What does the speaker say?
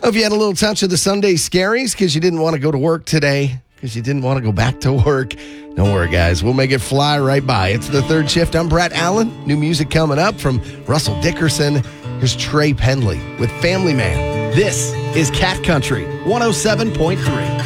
Hope you had a little touch of the Sunday scaries because you didn't want to go to work today, because you didn't want to go back to work. Don't worry, guys. We'll make it fly right by. It's the third shift. I'm Brett Allen. New music coming up from Russell Dickerson. Here's Trey Pendley with Family Man. This is Cat Country 107.3.